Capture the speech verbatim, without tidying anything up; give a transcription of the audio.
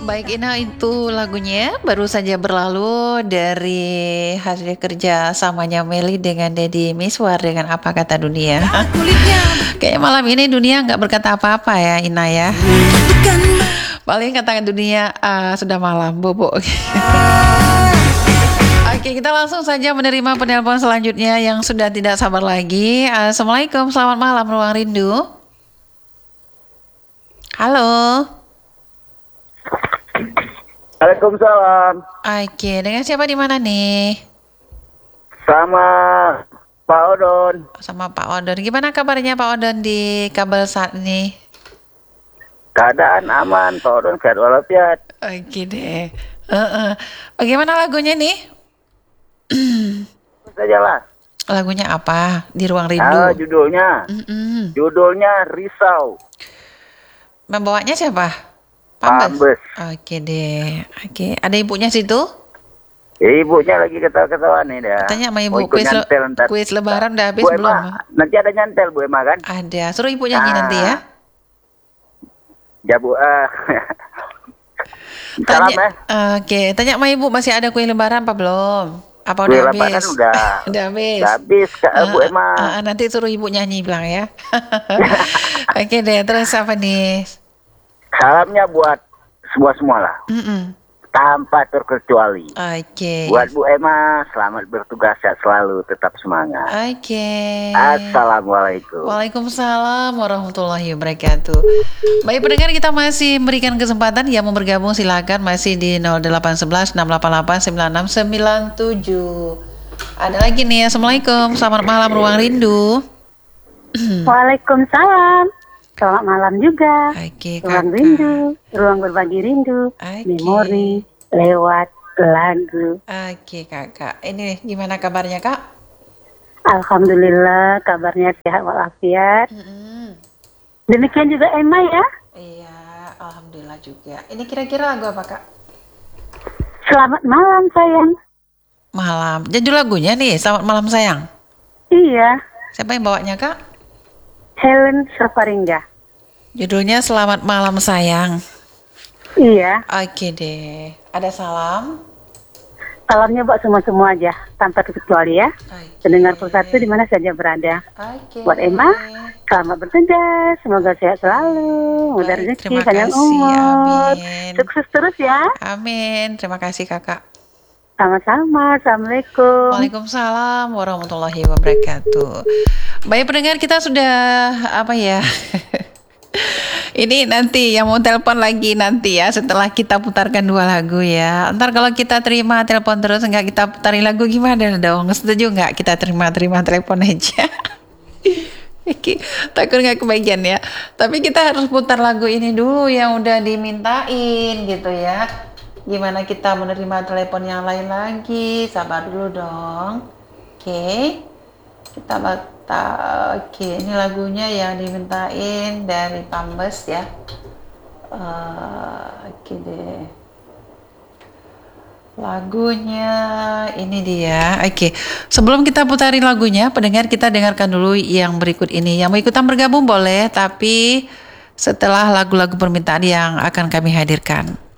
Baik, Ina, itu lagunya baru saja berlalu dari hasil kerja samanya Meli dengan Deddy Miswar dengan Apa Kata Dunia. Kayaknya malam ini dunia nggak berkata apa-apa ya, Ina ya. Paling kata dunia uh, sudah malam, bobo. Oke, kita langsung saja menerima penelpon selanjutnya yang sudah tidak sabar lagi. Assalamualaikum, selamat malam Ruang Rindu. Halo. Waalaikumsalam. Oke, dengan siapa di mana nih? Sama Pak Odon. Sama Pak Odon. Gimana kabarnya Pak Odon di kabel saat ini? Keadaan aman, Pak Odon sehat walafiat. Oke deh. Uh-uh. Bagaimana lagunya nih? Sajalah. Lagunya apa? Di Ruang Rindu. Ah, judulnya. Mm-mm. Judulnya Risau. Membawanya siapa? Pambes. Oke deh. Oke, ada ibunya situ? Ibunya lagi ketawa-ketawa nih dah. Tanya sama ibu, Mau ikut kuis, le- nyantel ntar. kuis lebaran udah habis Bu belum? Emma, nanti ada nyantel Bu Emma kan? Ada. Suruh ibu nyanyi Ah. nanti ya. Ya Bu. ah. Salam Tanya, ya. Oke, tanya sama ibu masih ada kue lebaran apa belum? Apa Kue udah lebaran habis? udah. Udah habis. Udah habis Kak Ah, Bu Emma. ah, ah, nanti suruh ibu nyanyi bilang ya. Oke deh, terus apa nih? Salamnya buat semua-semua lah. Mm-mm. Tanpa terkecuali. Oke. Buat Bu Emma, selamat bertugas, sehat selalu, tetap semangat. Oke. Assalamualaikum. Waalaikumsalam warahmatullahi wabarakatuh. Baik pendengar, kita masih memberikan kesempatan yang mau bergabung silakan masih di nol delapan satu satu enam delapan delapan sembilan enam sembilan tujuh. Ada lagi nih. Assalamualaikum, selamat malam Ruang Rindu. Waalaikumsalam. Selamat malam juga. Oke, Ruang Kakak. rindu, ruang berbagi rindu, Oke. memori lewat lagu. Oke Kakak, ini gimana kabarnya Kak? Alhamdulillah kabarnya sehat walafiat. Mm-mm. Demikian juga Emma ya. Iya, alhamdulillah juga. Ini kira-kira lagu apa Kak? Selamat malam sayang. Malam. Judul lagunya nih, Selamat Malam Sayang. Iya, Siapa yang bawanya Kak? Helen Safaringga. Judulnya Selamat Malam Sayang. Iya, Oke deh. Ada salam? salamnya buat semua-semua aja tanpa terkecuali ya. Oke. Pendengar Persatu di mana saja berada. Oke. Buat Emma, selamat bertugas, semoga sehat selalu, mudah Baik, rezeki, terima panjang kasih, umur, amin. sukses terus ya. Amin. Terima kasih Kakak. Sama-sama, Assalamualaikum. Waalaikumsalam warahmatullahi wabarakatuh. Baik pendengar, kita sudah apa ya? Ini nanti yang mau telepon lagi nanti ya setelah kita putarkan dua lagu ya. Ntar kalau kita terima telepon terus nggak kita putarin lagu gimana dong? Setuju nggak kita terima-terima telepon aja? Oke, takut nggak kebagian ya. Tapi kita harus putar lagu ini dulu yang udah dimintain gitu ya. Gimana kita menerima telepon yang lain lagi? Sabar dulu dong. Oke, kita batal. Oke, ini lagunya yang dimintain dari Pambes ya. Uh, Oke deh. Lagunya ini dia. Oke, sebelum kita putarin lagunya, pendengar kita dengarkan dulu yang berikut ini. Yang mau ikutan bergabung boleh, tapi setelah lagu-lagu permintaan yang akan kami hadirkan.